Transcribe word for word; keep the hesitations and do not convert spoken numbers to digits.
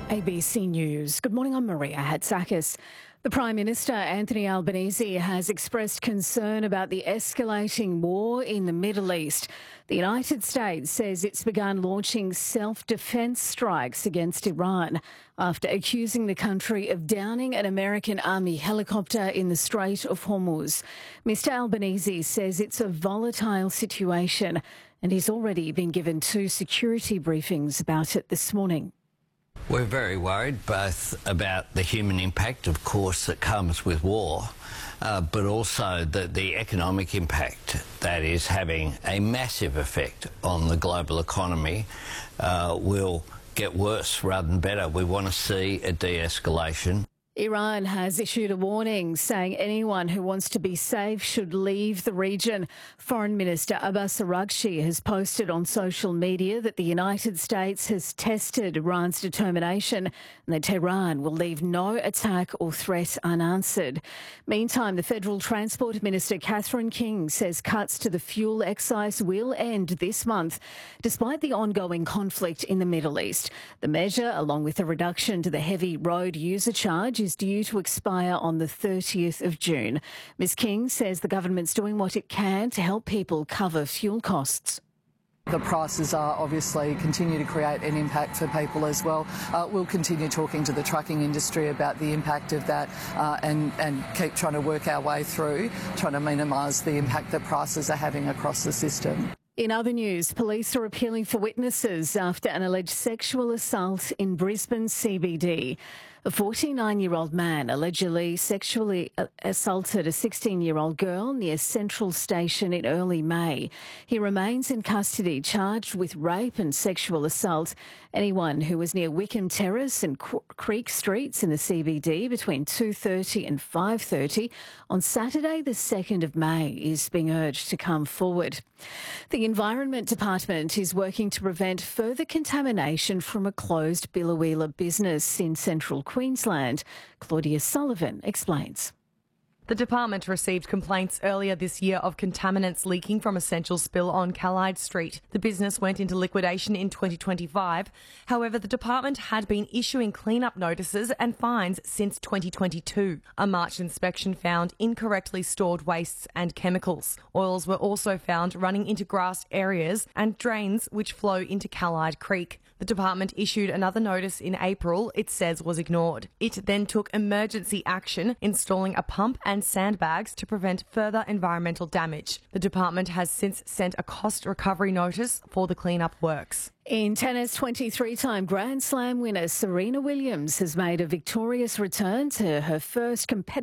A B C News. Good morning, I'm Maria Hatzakis. The Prime Minister, Anthony Albanese, has expressed concern about the escalating war in the Middle East. The United States says it's begun launching self-defence strikes against Iran after accusing the country of downing an American Army helicopter in the Strait of Hormuz. Mister Albanese says it's a volatile situation and he's already been given two security briefings about it this morning. We're very worried both about the human impact, of course, that comes with war, uh, but also the, the economic impact that is having a massive effect on the global economy uh, will get worse rather than better. We want to see a de-escalation. Iran has issued a warning saying anyone who wants to be safe should leave the region. Foreign Minister Abbas Araghchi has posted on social media that the United States has tested Iran's determination and that Tehran will leave no attack or threat unanswered. Meantime, the Federal Transport Minister Catherine King says cuts to the fuel excise will end this month, despite the ongoing conflict in the Middle East. The measure, along with a reduction to the heavy road user charge, is due to expire on the thirtieth of June. Miz King says the government's doing what it can to help people cover fuel costs. The prices are obviously continue to create an impact for people as well. Uh, we'll continue talking to the trucking industry about the impact of that uh, and, and keep trying to work our way through, trying to minimise the impact that prices are having across the system. In other news, police are appealing for witnesses after an alleged sexual assault in Brisbane C B D. A forty-nine-year-old man allegedly sexually assaulted a sixteen-year-old girl near Central Station in early May. He remains in custody, charged with rape and sexual assault. Anyone who was near Wickham Terrace and Creek Streets in the C B D between two thirty and five thirty on Saturday the second of May is being urged to come forward. The Environment Department is working to prevent further contamination from a closed Biloela business in central Queensland. Claudia Sullivan explains. The department received complaints earlier this year of contaminants leaking from a central spill on Callide Street. The business went into liquidation in twenty twenty-five. However, the department had been issuing clean-up notices and fines since twenty twenty-two. A March inspection found incorrectly stored wastes and chemicals. Oils were also found running into grassed areas and drains which flow into Callide Creek. The department issued another notice in April it says was ignored. It then took emergency action, installing a pump and sandbags to prevent further environmental damage. The department has since sent a cost recovery notice for the clean-up works. In tennis, twenty-three-time Grand Slam winner Serena Williams has made a victorious return to her first competitive